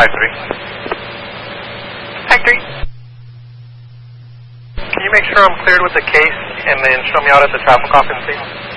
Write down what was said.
3. Can you make sure I'm cleared with the case and then show me out at the traffic office, please?